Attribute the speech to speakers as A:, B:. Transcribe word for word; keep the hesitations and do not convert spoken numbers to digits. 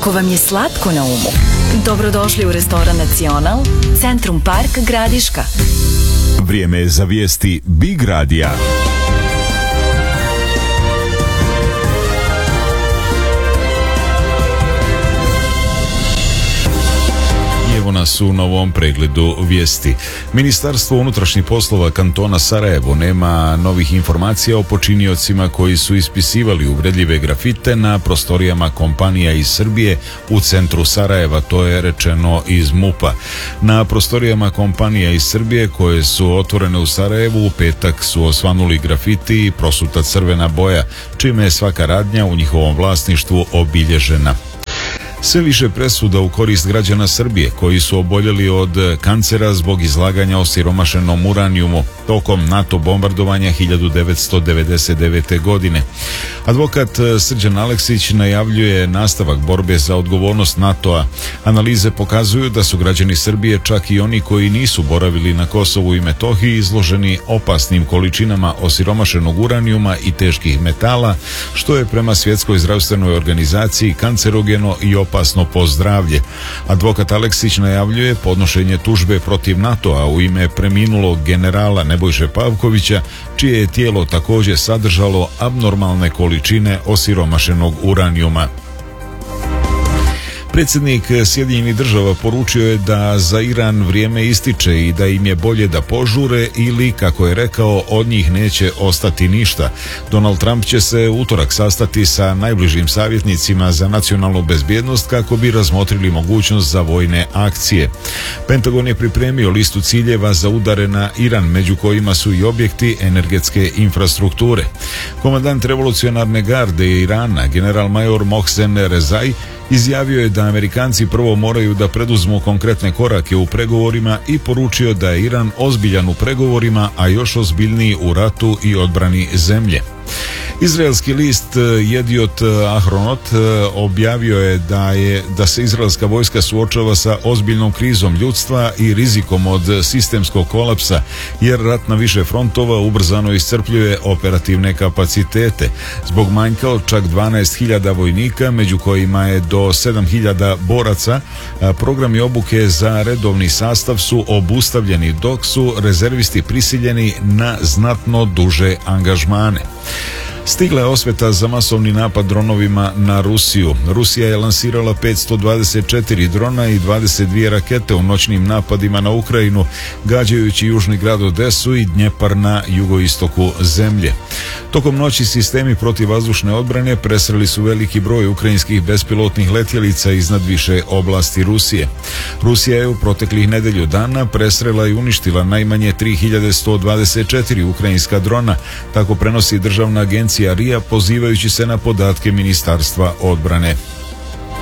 A: Ako vam je slatko na umu, dobrodošli u restoran Nacional, Centrum Park Gradiška.
B: Vrijeme je za vijesti Big Radija. Evo nas u novom pregledu vijesti. Ministarstvo unutrašnjih poslova kantona Sarajevo nema novih informacija o počiniocima koji su ispisivali uvredljive grafite na prostorijama kompanija iz Srbije u centru Sarajeva, to je rečeno iz MUP-a. Na prostorijama kompanija iz Srbije koje su otvorene u Sarajevu u petak su osvanuli grafiti i prosuta crvena boja, čime je svaka radnja u njihovom vlasništvu obilježena. Sve više presuda u korist građana Srbije koji su oboljeli od kancera zbog izlaganja osiromašenom uranijumu tokom NATO bombardovanja hiljadu devetsto devedeset devete. godine. Advokat Srđan Aleksić najavljuje nastavak borbe za odgovornost NATO-a. Analize pokazuju da su građani Srbije, čak i oni koji nisu boravili na Kosovu i Metohiji, izloženi opasnim količinama osiromašenog uranijuma i teških metala, što je prema Svjetskoj zdravstvenoj organizaciji kancerogeno i opasno po zdravlje. Advokat Aleksić najavljuje podnošenje tužbe protiv NATO-a u ime preminulog generala Nebojše Pavkovića, čije je tijelo također sadržalo abnormalne količine osiromašenog uranijuma. Predsjednik Sjedinjenih država poručio je da za Iran vrijeme ističe i da im je bolje da požure ili, kako je rekao, od njih neće ostati ništa. Donald Trump će se utorak sastati sa najbližim savjetnicima za nacionalnu bezbjednost kako bi razmotrili mogućnost za vojne akcije. Pentagon je pripremio listu ciljeva za udare na Iran, među kojima su i objekti energetske infrastrukture. Komandant revolucionarne garde Irana, general major Mohsen Rezai, izjavio je da Amerikanci prvo moraju da preduzmu konkretne korake u pregovorima i poručio da je Iran ozbiljan u pregovorima, a još ozbiljniji u ratu i odbrani zemlje. Izraelski list Jediot Ahronot objavio je da je da se izraelska vojska suočava sa ozbiljnom krizom ljudstva i rizikom od sistemskog kolapsa, jer rat na više frontova ubrzano iscrpljuje operativne kapacitete. Zbog manjka od čak dvanaest hiljada vojnika, među kojima je do sedam hiljada boraca, programi obuke za redovni sastav su obustavljeni, dok su rezervisti prisiljeni na znatno duže angažmane. Stigla je osveta za masovni napad dronovima na Rusiju. Rusija je lansirala petsto dvadeset četiri drona i dvadeset dvije rakete u noćnim napadima na Ukrajinu, gađajući južni grad Odesu i Dnjepar na jugoistoku zemlje. Tokom noći sistemi protivvazdušne odbrane presreli su veliki broj ukrajinskih bespilotnih letjelica iznad više oblasti Rusije. Rusija je u proteklih nedelju dana presrela i uništila najmanje tri hiljade sto dvadeset četiri ukrajinska drona, tako prenosi državna agencija R I A pozivajući se na podatke Ministarstva odbrane.